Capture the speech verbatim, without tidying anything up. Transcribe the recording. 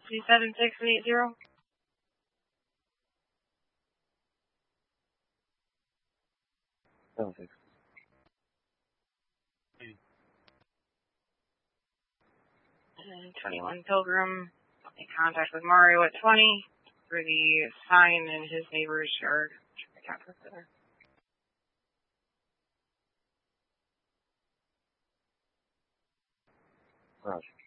two seven six eight zero. Seven six. And twenty-one Pilgrim in contact with Mario at twenty for the sign in his neighbor's yard. I can't put there. Roger.